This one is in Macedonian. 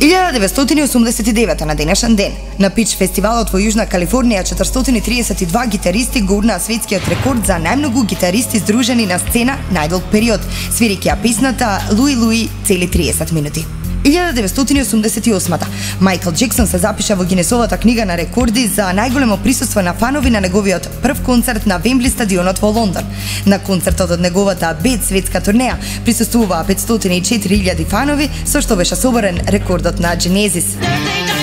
1989 на денешен ден на Пич фестивалот во Јужна Калифорнија 432 гитаристи гурнаа светскиот рекорд за најмногу гитаристи здружени на сцена најдолг период, свирејќи ја песната Луи Луи цели 30 минути. 1988 Майкл Джексон се запиша во Гинесовата книга на рекорди за најголемо присуство на фанови на неговиот прв концерт на Вембли стадионот во Лондон. На концертот од неговата Бед светска турнеја присуствуваа 504.000 фанови, со што беше соборен рекордот на Genesis.